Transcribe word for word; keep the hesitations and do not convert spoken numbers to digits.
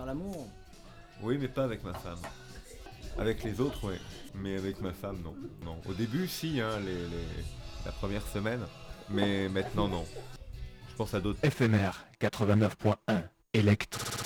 faire l'amour. Oui, mais pas avec ma femme. Avec les autres, oui. Mais avec ma femme, non. Non. Au début, si, hein, les, les- la première semaine. Mais maintenant, non. Je pense à d'autres. F M R quatre-vingt-neuf point un. Electro.